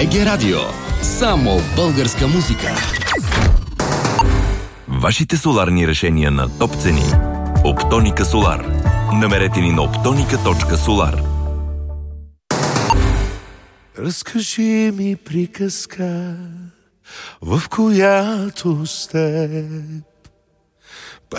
БГ Радио. Само българска музика. Вашите соларни решения на топ цени. Оптоника Солар. Намерете ни на optonica.solar. Разкажи ми приказка, в която с теб